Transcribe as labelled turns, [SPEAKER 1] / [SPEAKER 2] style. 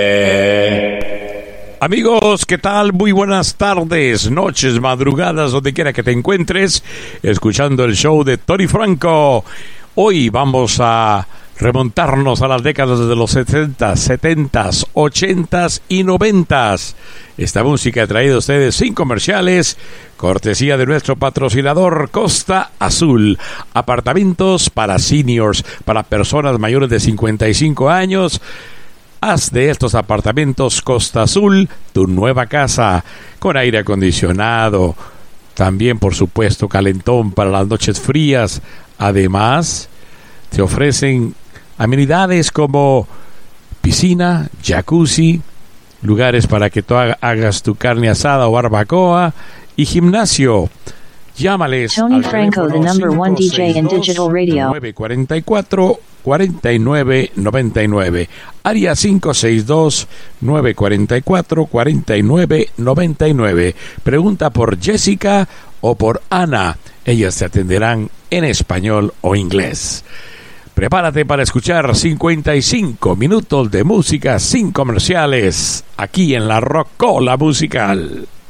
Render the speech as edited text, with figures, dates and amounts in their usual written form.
[SPEAKER 1] Amigos, ¿qué tal? Muy buenas tardes, noches, madrugadas, donde quiera que te encuentres, escuchando el show de Tony Franco. Hoy vamos a remontarnos a las décadas de los 60, 70, 80 y 90. Esta música ha traído a ustedes sin comerciales, cortesía de nuestro patrocinador Costa Azul. Apartamentos para seniors, para personas mayores de 55 años. Haz de estos apartamentos Costa Azul tu nueva casa, con aire acondicionado, también por supuesto calentón para las noches frías. Además, te ofrecen amenidades como piscina, jacuzzi, lugares para que tú hagas tu carne asada o barbacoa y gimnasio. Llámales
[SPEAKER 2] Tony
[SPEAKER 1] al
[SPEAKER 2] Franco, the number one DJ in digital radio.
[SPEAKER 1] 944-4999. Área 562-944-4999. Pregunta por Jessica o por Ana. Ellas te atenderán en español o inglés. Prepárate para escuchar 55 minutos de música sin comerciales aquí en la Rockola Musical.